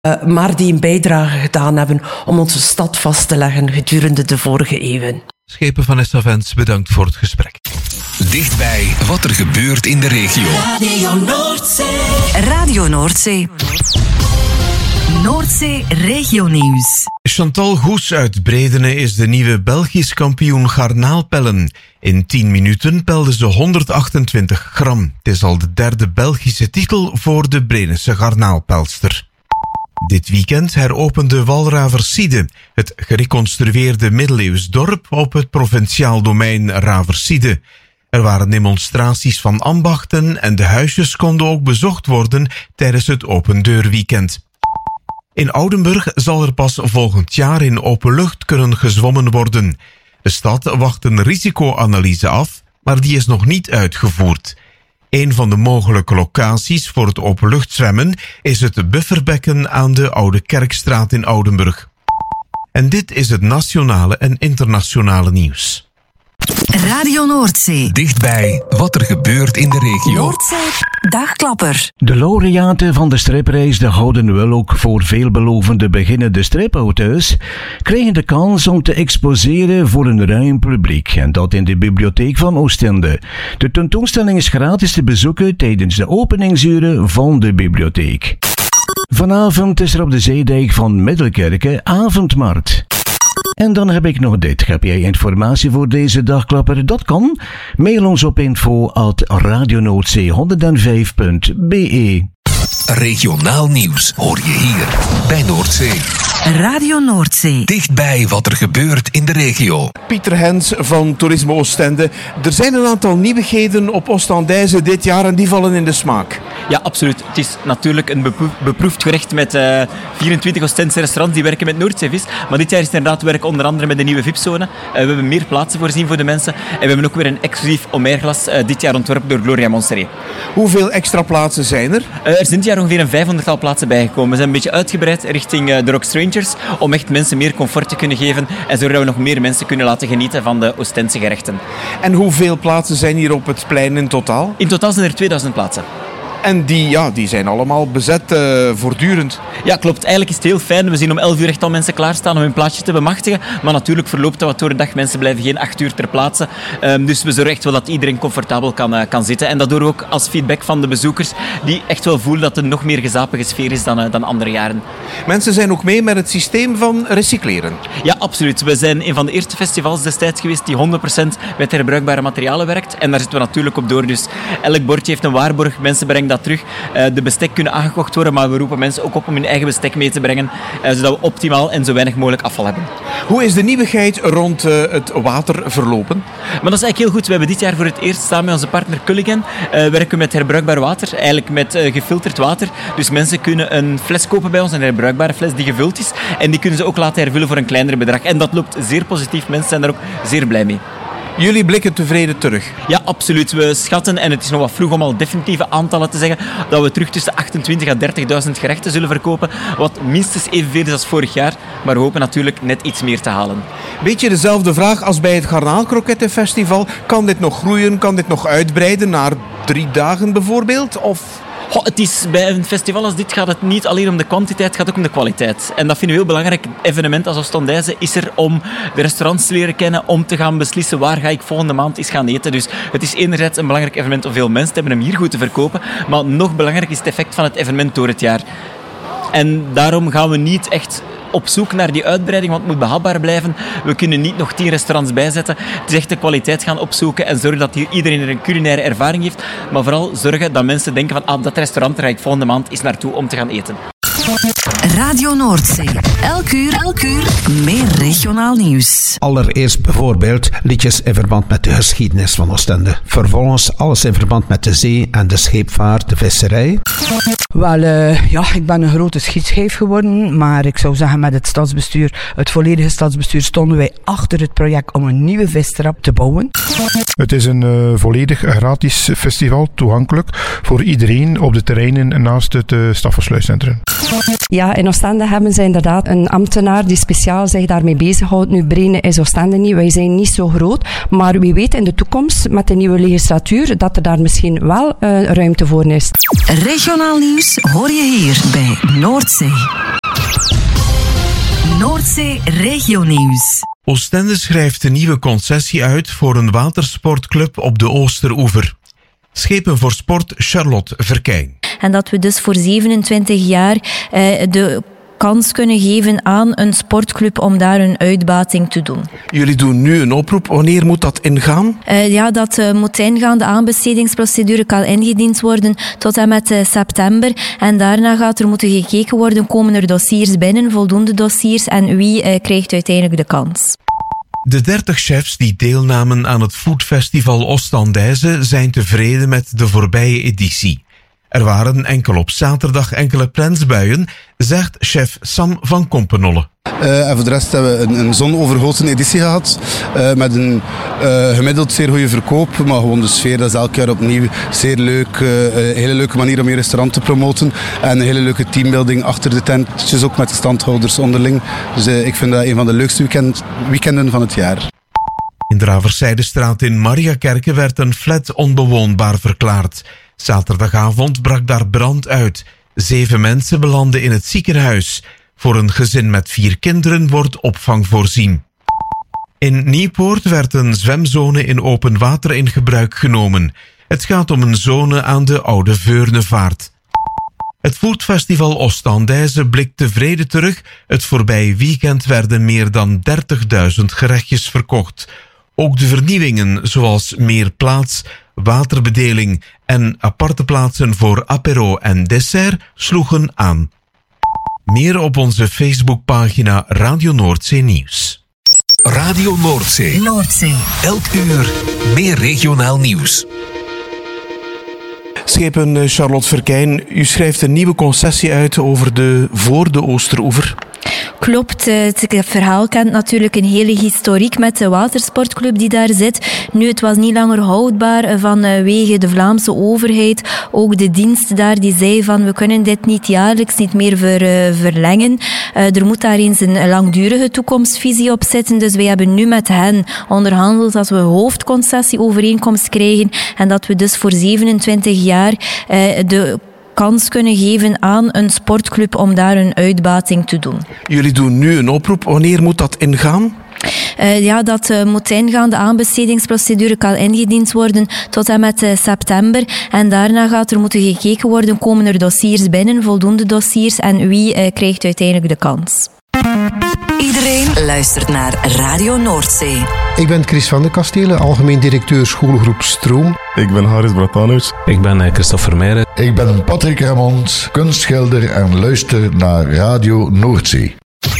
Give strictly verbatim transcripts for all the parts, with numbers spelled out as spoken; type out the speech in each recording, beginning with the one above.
uh, maar die een bijdrage gedaan hebben om onze stad vast te leggen gedurende de vorige eeuwen. Schepen Vanessa Vens, bedankt voor het gesprek. Dichtbij wat er gebeurt in de regio. Radio Noordzee. Radio Noordzee. Noordzee Regionieuws. Chantal Goes uit Bredene is de nieuwe Belgisch kampioen garnaalpellen. In tien minuten pelde ze honderdachtentwintig gram. Het is al de derde Belgische titel voor de Bredense garnaalpelster. Dit weekend heropende Walraverside, het gereconstrueerde middeleeuws dorp op het provinciaal domein Raverside. Er waren demonstraties van ambachten en de huisjes konden ook bezocht worden tijdens het opendeurweekend. In Oudenburg zal er pas volgend jaar in open lucht kunnen gezwommen worden. De stad wacht een risicoanalyse af, maar die is nog niet uitgevoerd. Een van de mogelijke locaties voor het openluchtzwemmen is het bufferbekken aan de Oude Kerkstraat in Oudenburg. En dit is het nationale en internationale nieuws. Radio Noordzee. Dichtbij wat er gebeurt in de regio. Noordzee Dagklapper. De laureaten van de stripreis de Gouden Willock voor veelbelovende beginnende stripauteurs kregen de kans om te exposeren voor een ruim publiek, en dat in de bibliotheek van Oostende. De tentoonstelling is gratis te bezoeken tijdens de openingsuren van de bibliotheek. Vanavond is er op de zeedijk van Middelkerke avondmarkt. En dan heb ik nog dit. Heb jij informatie voor deze dagklapper? Dat kan. Mail ons op info at radionoordzee honderdvijf punt b e. Regionaal nieuws hoor je hier bij Noordzee. Radio Noordzee. Dichtbij wat er gebeurt in de regio. Pieter Hens van Toerisme Oostende. Er zijn een aantal nieuwigheden op Oostendijze dit jaar en die vallen in de smaak. Ja, absoluut. Het is natuurlijk een beproef, beproefd gerecht met uh, vierentwintig Oostense restaurants die werken met Noordzeevis. Maar dit jaar is het inderdaad werk onder andere met de nieuwe V I P-zone. Uh, we hebben meer plaatsen voorzien voor de mensen. En we hebben ook weer een exclusief Omerglas uh, dit jaar ontworpen door Gloria Montserrat. Hoeveel extra plaatsen zijn er? Uh, er zijn dit jaar ongeveer een vijfhonderdtal plaatsen bijgekomen. We zijn een beetje uitgebreid richting uh, de Rock Strangers om echt mensen meer comfort te kunnen geven en zodat we nog meer mensen kunnen laten genieten van de Oostense gerechten. En hoeveel plaatsen zijn hier op het plein in totaal? In totaal zijn er tweeduizend plaatsen. En die, ja, die zijn allemaal bezet uh, voortdurend. Ja, klopt. Eigenlijk is het heel fijn. We zien om elf uur echt al mensen klaarstaan om hun plaatsje te bemachtigen. Maar natuurlijk verloopt dat wat door de dag. Mensen blijven geen acht uur ter plaatse. Um, dus we zorgen echt wel dat iedereen comfortabel kan, uh, kan zitten. En dat doen we ook als feedback van de bezoekers, die echt wel voelen dat het een nog meer gezapige sfeer is dan, uh, dan andere jaren. Mensen zijn ook mee met het systeem van recycleren. Ja, absoluut. We zijn een van de eerste festivals destijds geweest die honderd procent met herbruikbare materialen werkt. En daar zitten we natuurlijk op door. Dus elk bordje heeft een waarborg. Mensen brengen dat terug. Uh, de bestek kunnen aangekocht worden, maar we roepen mensen ook op om hun eigen bestek mee te brengen, uh, zodat we optimaal en zo weinig mogelijk afval hebben. Hoe is de nieuwigheid rond uh, het water verlopen? Maar dat is eigenlijk heel goed. We hebben dit jaar voor het eerst samen met onze partner Culligan uh, werken met herbruikbaar water, eigenlijk met uh, gefilterd water. Dus mensen kunnen een fles kopen bij ons, een herbruikbare fles die gevuld is, en die kunnen ze ook laten hervullen voor een kleiner bedrag. En dat loopt zeer positief. Mensen zijn daar ook zeer blij mee. Jullie blikken tevreden terug? Ja, absoluut. We schatten, en het is nog wat vroeg om al definitieve aantallen te zeggen, dat we terug tussen achtentwintig à dertigduizend gerechten zullen verkopen, wat minstens evenveel is als vorig jaar, maar we hopen natuurlijk net iets meer te halen. Beetje dezelfde vraag als bij het Garnaalkrokettenfestival. Kan dit nog groeien? Kan dit nog uitbreiden naar drie dagen bijvoorbeeld? Of... Goh, het is, bij een festival als dit gaat het niet alleen om de kwantiteit, het gaat ook om de kwaliteit. En dat vinden we heel belangrijk. Een evenement als Oostendijze is er om de restaurants te leren kennen, om te gaan beslissen waar ga ik volgende maand eens gaan eten. Dus het is enerzijds een belangrijk evenement om veel mensen te hebben hem hier goed te verkopen, maar nog belangrijker is het effect van het evenement door het jaar. En daarom gaan we niet echt op zoek naar die uitbreiding, want het moet behapbaar blijven. We kunnen niet nog tien restaurants bijzetten. Het is echt de kwaliteit gaan opzoeken en zorgen dat hier iedereen een culinaire ervaring heeft. Maar vooral zorgen dat mensen denken van ah, dat restaurant daar ga ik volgende maand eens naartoe om te gaan eten. Radio Noordzee. Elk uur, elk uur meer regionaal nieuws. Allereerst bijvoorbeeld liedjes in verband met de geschiedenis van Oostende. Vervolgens alles in verband met de zee en de scheepvaart, de visserij. Wel, uh, ja, ik ben een grote schietschijf geworden, maar ik zou zeggen met het stadsbestuur, het volledige stadsbestuur, stonden wij achter het project om een nieuwe vistrap te bouwen. Het is een uh, volledig gratis festival, toegankelijk voor iedereen op de terreinen naast het uh, Staffersluiscentrum. Ja, in Oostende hebben ze inderdaad een ambtenaar die speciaal zich daarmee bezighoudt. Nu, Brene is Oostende niet, wij zijn niet zo groot, maar wie weet in de toekomst met de nieuwe legislatuur dat er daar misschien wel uh, ruimte voor is. Regionaal nieuws hoor je hier bij Noordzee. Noordzee Regionieuws. Oostende schrijft een nieuwe concessie uit voor een watersportclub op de Oosteroever. Schepen voor Sport Charlotte Verkijn. En dat we dus voor zevenentwintig jaar eh, de kans kunnen geven aan een sportclub om daar een uitbating te doen. Jullie doen nu een oproep. Wanneer moet dat ingaan? Uh, ja, dat uh, moet ingaan. De aanbestedingsprocedure kan ingediend worden tot en met uh, september. En daarna gaat er moeten gekeken worden, komen er dossiers binnen, voldoende dossiers, en wie uh, krijgt uiteindelijk de kans. De dertig chefs die deelnamen aan het foodfestival Oostendijze zijn tevreden met de voorbije editie. Er waren enkel op zaterdag enkele plensbuien, zegt chef Sam van Kompenolle. Uh, en voor de rest hebben we een, een zonovergoten editie gehad. Uh, met een uh, gemiddeld zeer goede verkoop. Maar gewoon de sfeer, dat is elk jaar opnieuw zeer leuk. Uh, een hele leuke manier om je restaurant te promoten. En een hele leuke teambuilding achter de tentjes, ook met de standhouders onderling. Dus uh, ik vind dat een van de leukste weekend, weekenden van het jaar. In de Raverszijdestraat in Mariakerke werd een flat onbewoonbaar verklaard. Zaterdagavond brak daar brand uit. Zeven mensen belanden in het ziekenhuis. Voor een gezin met vier kinderen wordt opvang voorzien. In Nieuwpoort werd een zwemzone in open water in gebruik genomen. Het gaat om een zone aan de Oude Veurnevaart. Het foodfestival Oostendijze blikt tevreden terug. Het voorbije weekend werden meer dan dertigduizend gerechtjes verkocht. Ook de vernieuwingen, zoals meer plaats, waterbedeling en aparte plaatsen voor apero en dessert, sloegen aan. Meer op onze Facebookpagina Radio Noordzee Nieuws. Radio Noordzee. Noordzee. Elk uur meer regionaal nieuws. Schepen Charlotte Verkijn, u schrijft een nieuwe concessie uit over de voor de Oosteroever. Klopt, het verhaal kent natuurlijk een hele historiek met de watersportclub die daar zit. Nu, het was niet langer houdbaar vanwege de Vlaamse overheid. Ook de dienst daar die zei van we kunnen dit niet jaarlijks niet meer ver, uh, verlengen. Uh, er moet daar eens een langdurige toekomstvisie op zitten. Dus wij hebben nu met hen onderhandeld dat we hoofdconcessieovereenkomst krijgen en dat we dus voor zevenentwintig jaar uh, de kans kunnen geven aan een sportclub om daar een uitbating te doen. Jullie doen nu een oproep. Wanneer moet dat ingaan? Uh, ja, dat uh, moet ingaan. De aanbestedingsprocedure kan ingediend worden tot en met uh, september. En daarna gaat er moeten gekeken worden, komen er dossiers binnen, voldoende dossiers, en wie uh, krijgt uiteindelijk de kans. Iedereen luistert naar Radio Noordzee. Ik ben Chris van de Kastelen, algemeen directeur schoolgroep Stroom. Ik ben Haris Bratanovic. Ik ben uh, Christophe Vermeijden. Ik ben Patrick Ramond, kunstschilder en luister naar Radio Noordzee.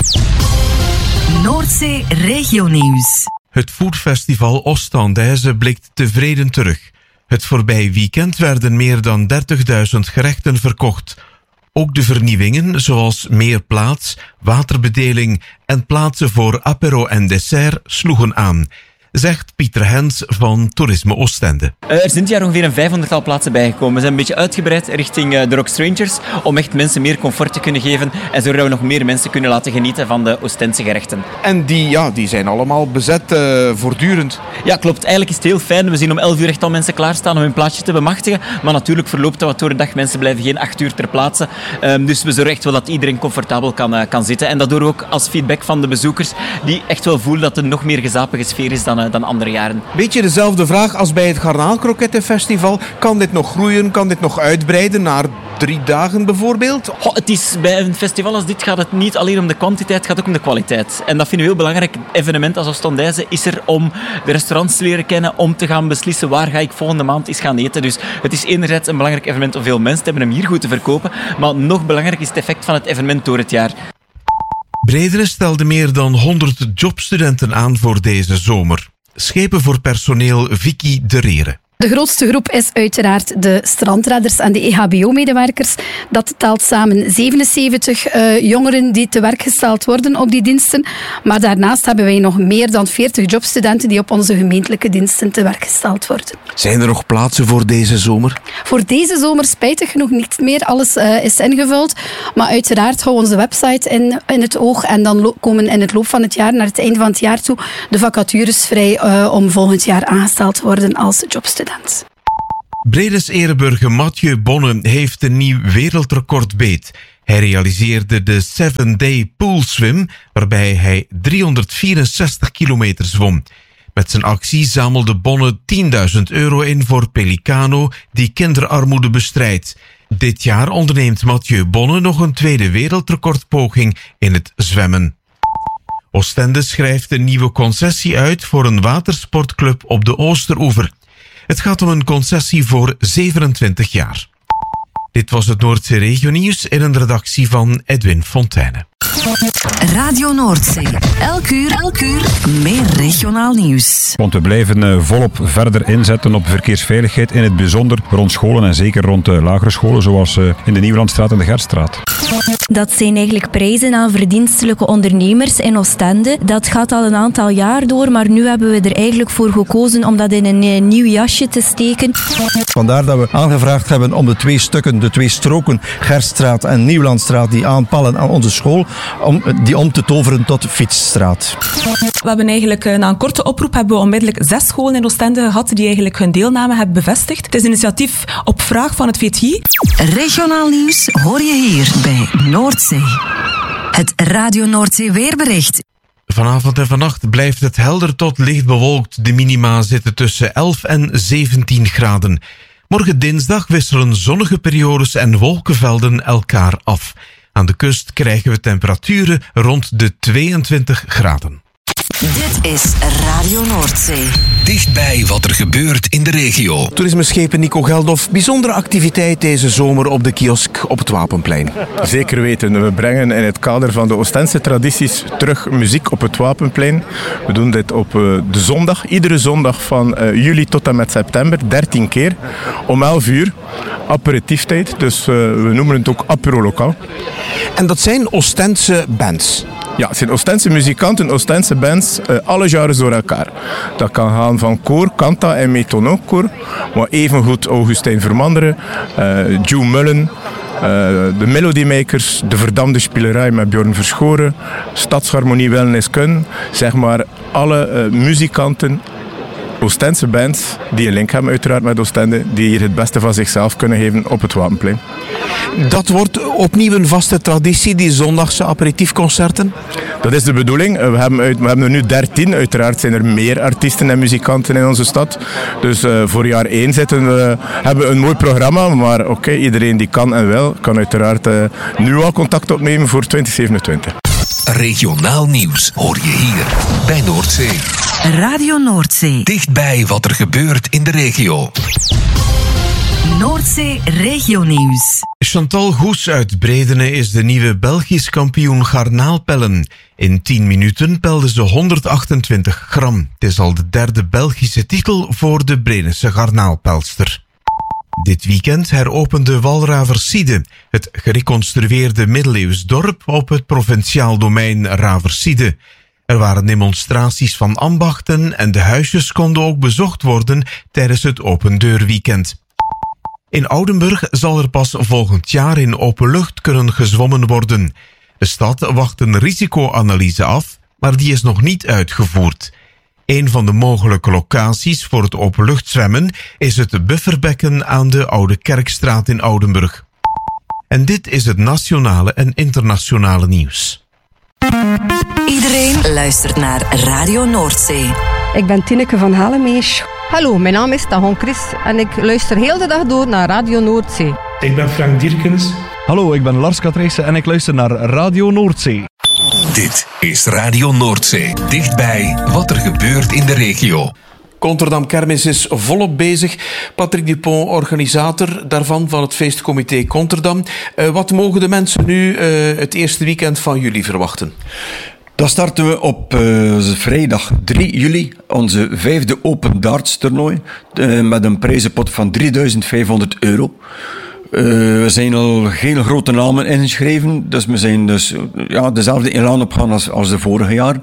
Noordzee Regionieuws. Het foodfestival Oostendijze blikt tevreden terug. Het voorbije weekend werden meer dan dertigduizend gerechten verkocht. Ook de vernieuwingen, zoals meer plaats, waterbedeling en plaatsen voor apero en dessert, sloegen aan, zegt Pieter Hens van Toerisme Oostende. Uh, er zijn dit jaar ongeveer een vijfhonderdtal plaatsen bijgekomen. We zijn een beetje uitgebreid richting uh, de Rock Strangers om echt mensen meer comfort te kunnen geven en zodat we nog meer mensen kunnen laten genieten van de Oostendse gerechten. En die, ja, die zijn allemaal bezet uh, voortdurend. Ja, klopt. Eigenlijk is het heel fijn. We zien om elf uur echt al mensen klaarstaan om hun plaatsje te bemachtigen. Maar natuurlijk verloopt dat wat door de dag. Mensen blijven geen acht uur ter plaatse. Um, dus we zorgen echt wel dat iedereen comfortabel kan, uh, kan zitten. En dat doen we ook als feedback van de bezoekers die echt wel voelen dat het een nog meer gezapige sfeer is dan, uh, dan andere jaren. Beetje dezelfde vraag als bij het Garnaalkrokettenfestival. Kan dit nog groeien? Kan dit nog uitbreiden naar drie dagen bijvoorbeeld? Goh, het is, bij een festival als dit gaat het niet alleen om de kwantiteit, het gaat ook om de kwaliteit. En dat vinden we heel belangrijk. Een evenement als Oostendijze is er om de restaurants te leren kennen, om te gaan beslissen waar ga ik volgende maand eens gaan eten. Dus het is enerzijds een belangrijk evenement om veel mensen te hebben hem hier goed te verkopen, maar nog belangrijk is het effect van het evenement door het jaar. Bredene stelde meer dan honderd jobstudenten aan voor deze zomer. Schepen voor personeel Vicky de Rere. De grootste groep is uiteraard de strandredders en de E H B O-medewerkers. Dat telt samen zevenenzeventig uh, jongeren die te werk gesteld worden op die diensten. Maar daarnaast hebben wij nog meer dan veertig jobstudenten die op onze gemeentelijke diensten te werk gesteld worden. Zijn er nog plaatsen voor deze zomer? Voor deze zomer spijtig genoeg niet meer. Alles uh, is ingevuld. Maar uiteraard houden we onze website in, in het oog. En dan lo- komen in het loop van het jaar, naar het einde van het jaar toe, de vacatures vrij uh, om volgend jaar aangesteld te worden als jobstudent. Bredes ereburger Mathieu Bonne heeft een nieuw wereldrecord beet. Hij realiseerde de seven day pool swim, waarbij hij driehonderdvierenzestig kilometer zwom. Met zijn actie zamelde Bonne tienduizend euro in voor Pelicano, die kinderarmoede bestrijdt. Dit jaar onderneemt Mathieu Bonne nog een tweede wereldrecordpoging in het zwemmen. Oostende schrijft een nieuwe concessie uit voor een watersportclub op de Oosteroever. Het gaat om een concessie voor zevenentwintig jaar. Dit was het Noordzee Regionieuws in een redactie van Edwin Fonteyne. Radio Noordzee. Elk uur, elk uur meer regionaal nieuws. Want we blijven uh, volop verder inzetten op verkeersveiligheid, in het bijzonder rond scholen en zeker rond de lagere scholen, zoals uh, in de Nieuwlandstraat en de Gertstraat. Dat zijn eigenlijk prijzen aan verdienstelijke ondernemers in Oostende. Dat gaat al een aantal jaar door, maar nu hebben we er eigenlijk voor gekozen om dat in een uh, nieuw jasje te steken. Vandaar dat we aangevraagd hebben om de twee stukken, de twee stroken, Gertstraat en Nieuwlandstraat, die aanpallen aan onze school, om die om te toveren tot fietsstraat. We hebben eigenlijk na een korte oproep hebben we onmiddellijk zes scholen in Oostende gehad die eigenlijk hun deelname hebben bevestigd. Het is een initiatief op vraag van het V T I. Regionaal nieuws hoor je hier bij Noordzee. Het Radio Noordzee weerbericht. Vanavond en vannacht blijft het helder tot licht bewolkt. De minima zitten tussen elf en zeventien graden. Morgen dinsdag wisselen zonnige periodes en wolkenvelden elkaar af. Aan de kust krijgen we temperaturen rond de tweeëntwintig graden. Dit is Radio Noordzee. Dichtbij wat er gebeurt in de regio. Toerismeschepen Nico Geldof, bijzondere activiteit deze zomer op de kiosk op het Wapenplein. Zeker weten. We brengen in het kader van de Oostense tradities terug muziek op het Wapenplein. We doen dit op uh, de zondag, iedere zondag van uh, juli tot en met september, dertien keer. Om elf uur, aperitieftijd, dus uh, we noemen het ook apero-lokaal. En dat zijn Oostense bands? Ja, het zijn Oostense muzikanten, Oostense bands, uh, alle genres door elkaar. Dat kan gaan van koor, kanta en metonokkoor, maar evengoed Augustijn Vermanderen, uh, Joe Mullen, uh, de Melody Makers, de Verdamde Spielerij met Bjorn Verschoren, Stadsharmonie Wellness Kun, zeg maar alle uh, muzikanten, Oostense bands die een link hebben uiteraard met Oostende, die hier het beste van zichzelf kunnen geven op het Wapenplein. Dat wordt opnieuw een vaste traditie, die zondagse aperitiefconcerten? Dat is de bedoeling. We hebben, uit, we hebben er nu dertien. Uiteraard zijn er meer artiesten en muzikanten in onze stad. Dus uh, voor jaar één zitten we, hebben we een mooi programma. Maar oké, okay, iedereen die kan en wil, kan uiteraard uh, nu al contact opnemen voor twintig zevenentwintig. Regionaal nieuws hoor je hier bij Noordzee. Radio Noordzee. Dichtbij wat er gebeurt in de regio. Noordzee Regionieuws. Chantal Goes uit Bredene is de nieuwe Belgisch kampioen garnaalpellen. In tien minuten pelde ze honderdachtentwintig gram. Het is al de derde Belgische titel voor de Bredense garnaalpelster. Dit weekend heropende Walraverside, het gereconstrueerde middeleeuws dorp op het provinciaal domein Raverside. Er waren demonstraties van ambachten en de huisjes konden ook bezocht worden tijdens het opendeurweekend. In Oudenburg zal er pas volgend jaar in open lucht kunnen gezwommen worden. De stad wacht een risicoanalyse af, maar die is nog niet uitgevoerd. Een van de mogelijke locaties voor het openluchtzwemmen is het bufferbekken aan de Oude Kerkstraat in Oudenburg. En dit is het nationale en internationale nieuws. Iedereen luistert naar Radio Noordzee. Ik ben Tineke van Halemees. Hallo, mijn naam is Tagon Chris en ik luister heel de dag door naar Radio Noordzee. Ik ben Frank Dierkens. Hallo, ik ben Lars Katrijssen en ik luister naar Radio Noordzee. Dit is Radio Noordzee. Dichtbij wat er gebeurt in de regio. Conterdam Kermis is volop bezig. Patrick Dupont, organisator daarvan, van het feestcomité Conterdam. Uh, wat mogen de mensen nu uh, het eerste weekend van juli verwachten? Dan starten we op uh, vrijdag drie juli onze vijfde Open Darts toernooi uh, met een prijzenpot van drieduizend vijfhonderd euro. Uh, we zijn al heel grote namen ingeschreven, dus we zijn dus ja, dezelfde elan opgaan als, als de vorige jaren.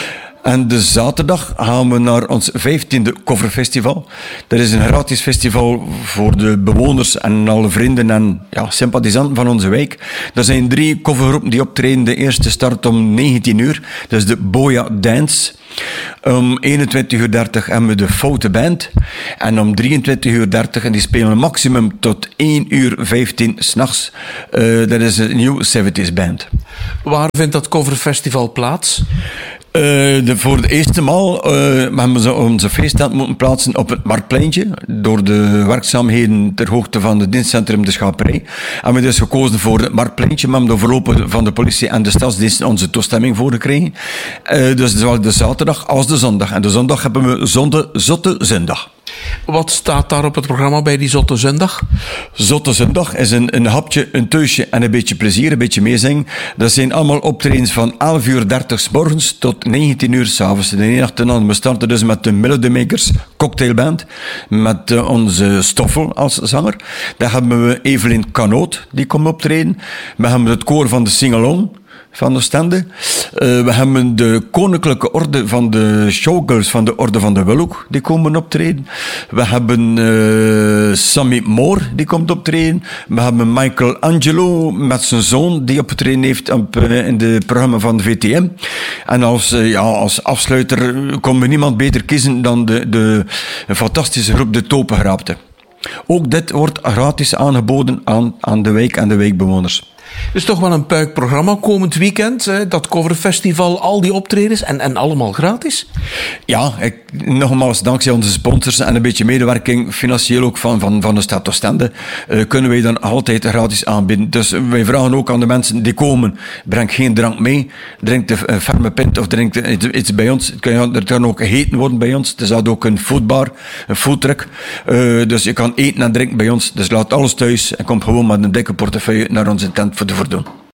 En de zaterdag gaan we naar ons vijftiende coverfestival. Dat is een gratis festival voor de bewoners en alle vrienden en ja, sympathisanten van onze wijk. Er zijn drie covergroepen die optreden. De eerste start om negentien uur. Dat is de Boya Dance. Om eenentwintig uur dertig hebben we de Foute Band. En om drieëntwintig uur dertig, en die spelen maximum tot één uur vijftien 's nachts. Uh, dat is een New zeventies Band. Waar vindt dat coverfestival plaats? Uh, de, voor de eerste maal uh, hebben we onze feesttent moeten plaatsen op het Marktpleintje. Door de werkzaamheden ter hoogte van het dienstcentrum De Schaperij. En we dus gekozen voor het Marktpleintje. We hebben er voorlopig van de politie en de stadsdiensten onze toestemming voor gekregen. Uh, dus zowel de zaterdag als de zondag. En de zondag hebben we zonde, Zotte Zondag. Wat staat daar op het programma bij die Zotte Zondag? Zotte Zondag is een, een hapje, een teusje en een beetje plezier, een beetje meezingen. Dat zijn allemaal optredens van elf uur dertig 's morgens tot negentien uur 's avonds. De ene achterna, we starten dus met de Melody Makers cocktailband, met uh, onze Stoffel als zanger. Dan hebben we Evelyn Canoot, die komt optreden. We hebben het koor van de Singalong van Oostende. Uh, we hebben de Koninklijke Orde van de Showgirls van de Orde van de Willehoek, die komen optreden. We hebben uh, Sammy Moore, die komt optreden. We hebben Michael Angelo met zijn zoon, die opgetreden heeft op, uh, in het programma van de V T M. En als, uh, ja, als afsluiter kon we niemand beter kiezen dan de, de fantastische groep De Topengraapte. Ook dit wordt gratis aangeboden aan, aan de wijk en de wijkbewoners. Dus toch wel een puik programma komend weekend. Hè? Dat coverfestival, al die optredens en, en allemaal gratis? Ja, ik, nogmaals, dankzij onze sponsors en een beetje medewerking, financieel ook van, van, van de stad Oostende, uh, kunnen wij dan altijd gratis aanbieden. Dus wij vragen ook aan de mensen die komen, breng geen drank mee, drink de uh, ferme pint of drink iets, iets bij ons. Het kan, er kan ook gegeten worden bij ons. Er staat ook een foodbar, een foodtruck. Uh, dus je kan eten en drinken bij ons. Dus laat alles thuis en kom gewoon met een dikke portefeuille naar onze tent voor te voldoen.